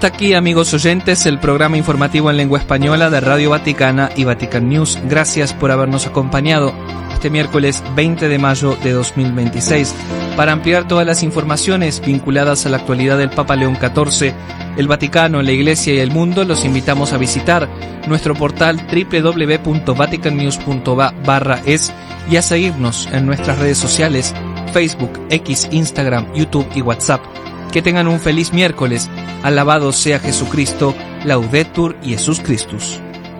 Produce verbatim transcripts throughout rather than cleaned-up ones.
Hasta aquí, amigos oyentes, el programa informativo en lengua española de Radio Vaticana y Vatican News. Gracias por habernos acompañado este miércoles veinte de mayo de dos mil veintiséis. Para ampliar todas las informaciones vinculadas a la actualidad del Papa León catorce, el Vaticano, la Iglesia y el mundo, los invitamos a visitar nuestro portal doble u doble u doble u punto vatican news punto va barra es y a seguirnos en nuestras redes sociales, Facebook, X, Instagram, YouTube y WhatsApp. Que tengan un feliz miércoles. Alabado sea Jesucristo. Laudetur Jesus Christus.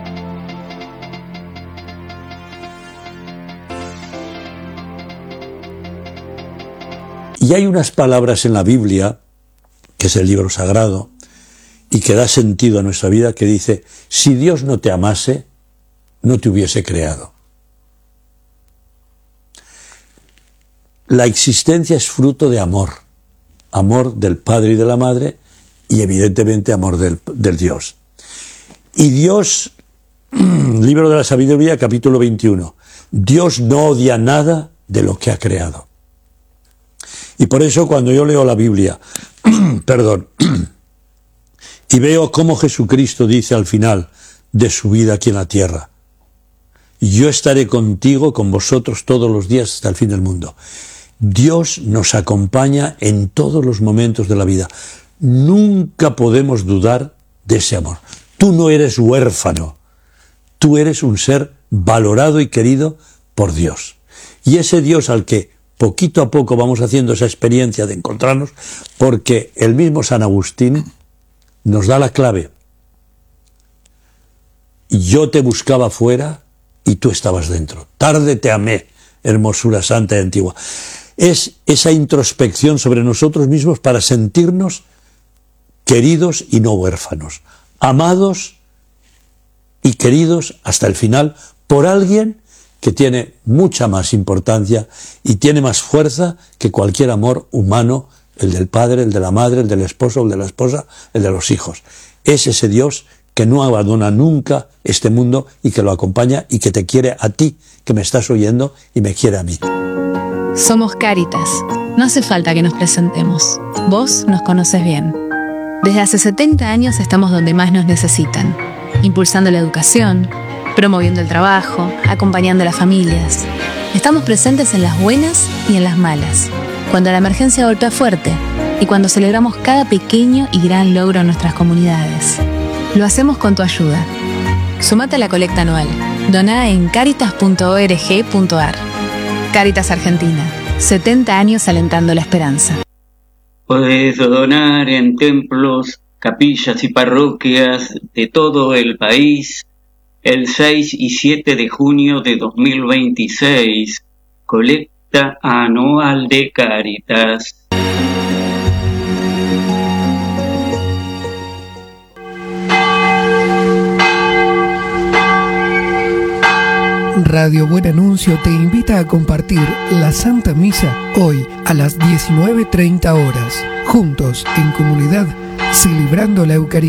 Y hay unas palabras en la Biblia, que es el libro sagrado, y que da sentido a nuestra vida, que dice: si Dios no te amase, no te hubiese creado. La existencia es fruto de amor, amor del Padre y de la Madre, y evidentemente amor del, del Dios. Y Dios, libro de la sabiduría, capítulo veintiuno, Dios no odia nada de lo que ha creado. Y por eso cuando yo leo la Biblia, perdón, y veo cómo Jesucristo dice al final de su vida aquí en la tierra: yo estaré contigo, con vosotros todos los días hasta el fin del mundo. Dios nos acompaña en todos los momentos de la vida. Nunca podemos dudar de ese amor. Tú no eres huérfano, tú eres un ser valorado y querido por Dios. Y ese Dios al que poquito a poco vamos haciendo esa experiencia de encontrarnos, porque el mismo San Agustín nos da la clave. Yo te buscaba fuera y tú estabas dentro. Tarde te amé, hermosura santa y antigua. Es esa introspección sobre nosotros mismos para sentirnos queridos y no huérfanos, amados y queridos hasta el final por alguien que tiene mucha más importancia y tiene más fuerza que cualquier amor humano, el del padre, el de la madre, el del esposo, el de la esposa, el de los hijos. Es ese Dios que no abandona nunca este mundo y que lo acompaña y que te quiere a ti, que me estás oyendo, y me quiere a mí. Somos Cáritas. No hace falta que nos presentemos. Vos nos conoces bien. Desde hace setenta años estamos donde más nos necesitan, impulsando la educación, promoviendo el trabajo, acompañando a las familias. Estamos presentes en las buenas y en las malas, cuando la emergencia golpea fuerte y cuando celebramos cada pequeño y gran logro en nuestras comunidades. Lo hacemos con tu ayuda. Sumate a la colecta anual. Doná en caritas punto org punto ar. Cáritas Argentina, setenta años alentando la esperanza. Podés donar en templos, capillas y parroquias de todo el país el seis y siete de junio de dos mil veintiséis. Colecta anual de Cáritas. Radio Buen Anuncio te invita a compartir la Santa Misa hoy a las diecinueve treinta horas, juntos en comunidad, celebrando la Eucaristía.